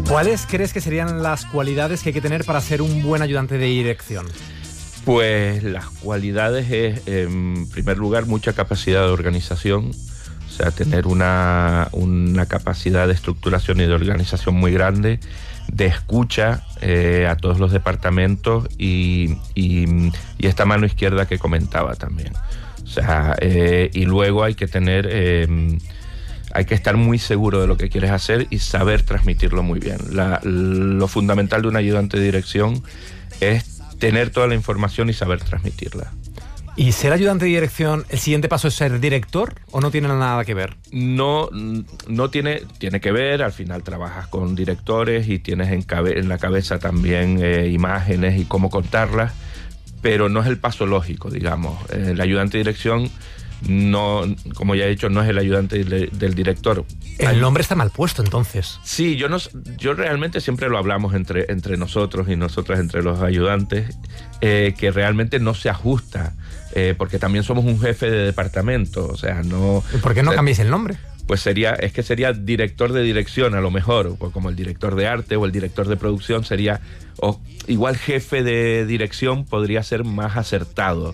¿Cuáles crees que serían las cualidades que hay que tener para ser un buen ayudante de dirección? Pues las cualidades es, en primer lugar, mucha capacidad de organización, o sea, tener una capacidad de estructuración y de organización muy grande, de escucha a todos los departamentos y esta mano izquierda que comentaba también. O sea, y luego hay que tener... hay que estar muy seguro de lo que quieres hacer y saber transmitirlo muy bien. Lo fundamental de un ayudante de dirección es tener toda la información y saber transmitirla. ¿Y ser ayudante de dirección, el siguiente paso es ser director o no tiene nada que ver? No tiene que ver. Al final trabajas con directores y tienes en la cabeza también imágenes y cómo contarlas, pero no es el paso lógico, digamos. El ayudante de dirección no, como ya he dicho, no es el ayudante del director. El nombre está mal puesto, entonces. Sí, yo realmente siempre lo hablamos entre nosotros y nosotras, entre los ayudantes, que realmente no se ajusta, porque también somos un jefe de departamento, o sea, no... ¿Por qué no cambiéis el nombre? Pues sería director de dirección a lo mejor, o como el director de arte o el director de producción sería, o igual jefe de dirección podría ser más acertado.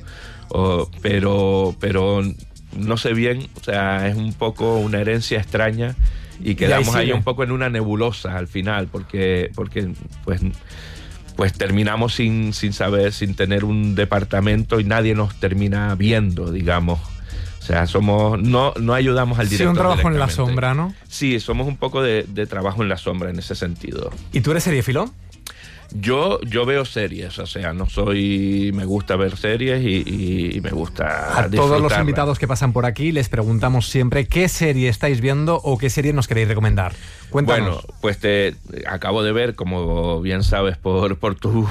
Pero no sé bien, o sea, es un poco una herencia extraña y quedamos ahí un poco en una nebulosa al final, porque pues terminamos sin saber, sin tener un departamento y nadie nos termina viendo, digamos. O sea, no ayudamos al director. Sí, un trabajo en la sombra, ¿no? Sí, somos un poco de trabajo en la sombra en ese sentido. ¿Y tú eres seriéfilo? Yo veo series, o sea, me gusta ver series y me gusta A todos los invitados que pasan por aquí les preguntamos siempre qué serie estáis viendo o qué serie nos queréis recomendar. Cuéntanos. Bueno, pues te acabo de ver, como bien sabes, por tu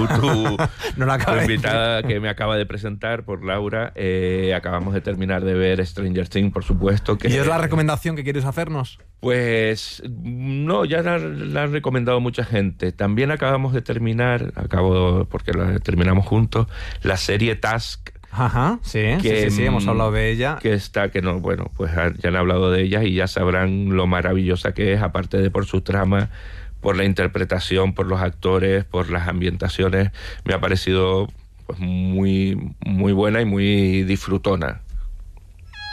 invitada que me acaba de presentar, por Laura, acabamos de terminar de ver Stranger Things, por supuesto. ¿Y es la recomendación que quieres hacernos? Pues no, ya la han recomendado mucha gente. También acabamos de terminar, porque la terminamos juntos, la serie Task. Ajá, sí, hemos hablado de ella. Pues ya han hablado de ella y ya sabrán lo maravillosa que es, aparte de por su trama, por la interpretación, por los actores, por las ambientaciones. Me ha parecido pues muy, muy buena y muy disfrutona.